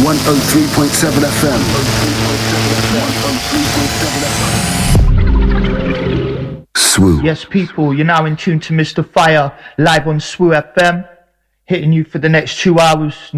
103.7 FM. Swoo. Yes, people, you're now in tune to Mr. Fire live on Swoo FM, hitting you for the next 2 hours.